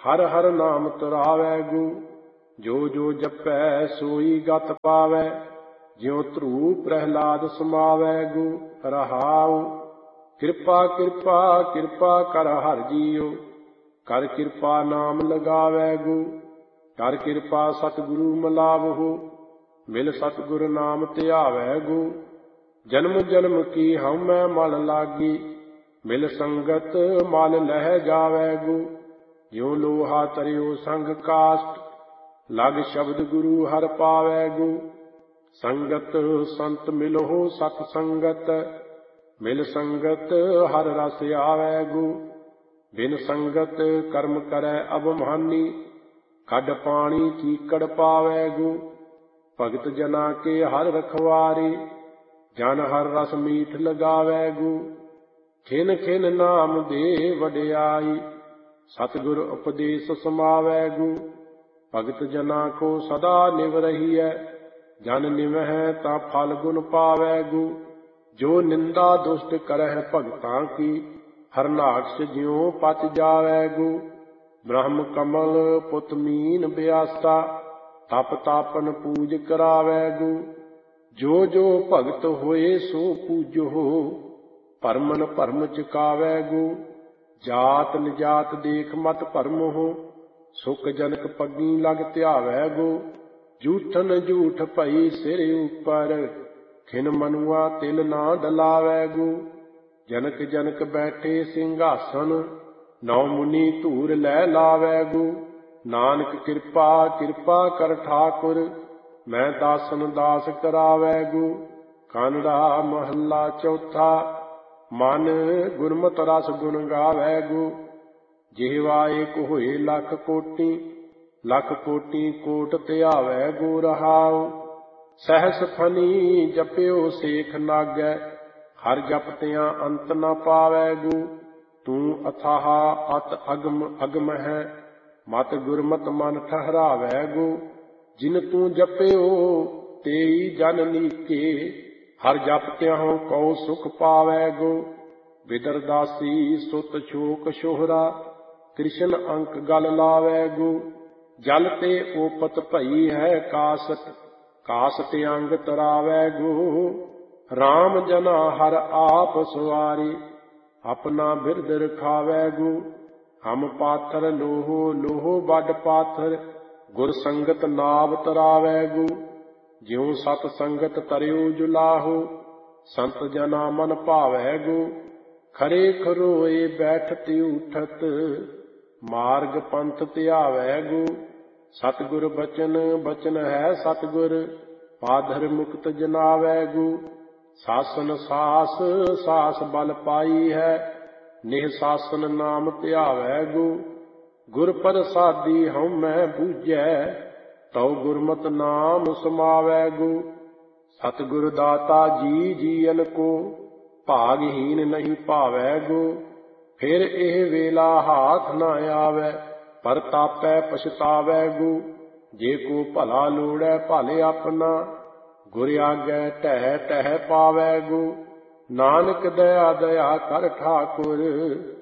हर हर नाम तुरावै गु। जो जो जपै सोई गत पावै, ज्यों ध्रुव प्रहलाद समावै गु। रहाउ कृपा कृपा कृपा कर हर जियो, कर कृपा नाम लगावै गु। कर कृपा सतगुरु मिलावहु, मिल सतगुर नाम ध्यावै गु। जन्म जन्म की हउमੈ मल लागी, मिल संगत मल लह जावै गु। ज्यों लोहा तरियो संग काष्ट, लग शब्द गुरु हर पावै गु। संगत संत मिलहो सत संगत, मिल संगत हर रस आवै गु। बिन संगत कर्म करै अबमानी, खड पानी चीकड़ पावै गु। भगत जना के हर रखवारे, जन हर रस मीठ लगावै गु। खिन खिन नाम दे वडियाई, सतगुर उपदेश समावै गु। भगत जना को सदा निव रहियै, जन निवहै ता फल गुण पावै गु। जो निंदा दुष्ट करह भगतां की, हरनाक्ष ज्यों पच जावै गु। ब्रह्म कमल पुत मीन ब्यासा, तप तापन पूज करावै गु। जो जो भगत होए सो पूजो, भरमन भरम चुकावै गु। जात निजात देख मत भरमो, सुख जनक पग्गी लग ध्यावै गु। जूठन जूठ भई सिर ऊपर, खिन मनुआ तिल ना डलावै गु। जनक जनक बैठे ਸਿੰਘਾਸਨ, नौ मुनि धूर लै लावै गु। नानक कृपा कृपा कर ठाकुर, मैं दासन दास करावै गु। कानड़ा महला चौथा, मन गुरमत रस गुण गावै गु। जिहवा एक होए लख कोटि, लख कोटि कोट ध्यावै गु। रहाउ सहस फनी जपियो सेख नागै, हर जपतियां अंत न पावै गु। तू अथाह अत अगम अगम है, मत गुरमत मन ठहरावै गु। जिन तू जपियो तेई जन नीके, हर जपतियां कौ सुख पावै गु। बिदर दासी सुत शोक शोहरा, कृष्ण अंक गल लावै गु। जल ते ओपत भई है कासट, कासट अंग तरावै गु। राम जना हर आप सवारी, अपना बिरद रखावै गु। हम पाथर लोहो लोहो बड पाथर, गुर संगत नाव तरावै गु। ज्यों सत संगत तरियो जुलाहो, संत जना मन भावै गु। खरे खरोए बैठत उठत, मार्ग पंथ ध्यावै गु। सतगुर बचन बचन है सतगुर, पाधर मुक्त जनावै गु। सासन सास सास बल पाई है, निह सासन नाम ध्यावै गु। गुर प्रसादी हउमੈ बूझै, तौ गुरमत नाम समावै गु। सतगुर दाता जी जीवन को, भागहीन नहीं भावै गु। फिर एह वेला हाथ न आवै, पर तापै पछतावै गु। जे को भला लोड़ै भले अपना, गुर आगै टह टह पावै गु। नानक दया दया कर ठाकुर,